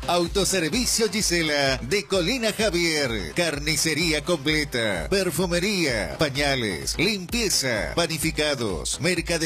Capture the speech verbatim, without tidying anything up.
Autoservicio Gisela de Colina Javier. Carnicería completa. Perfumería. Pañales. Limpieza. Panificados. Mercadería.